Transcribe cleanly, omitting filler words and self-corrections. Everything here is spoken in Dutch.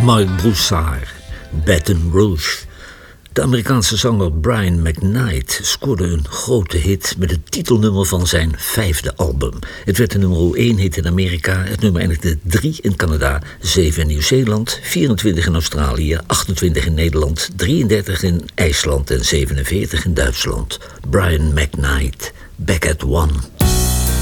Mike Broussard, Baton Rouge. De Amerikaanse zanger Brian McKnight scoorde een grote hit met het titelnummer van zijn 5e album. Het werd de nummer 1 hit in Amerika, het nummer eindigde 3 in Canada, 7 in Nieuw-Zeeland, 24 in Australië, 28 in Nederland, 33 in IJsland en 47 in Duitsland. Brian McKnight, Back at One.